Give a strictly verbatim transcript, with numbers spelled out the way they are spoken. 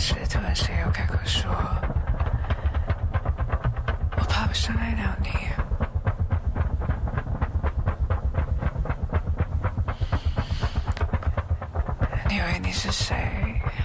时，突然谁又开口说：“我怕我伤害到你。”你以为你是谁？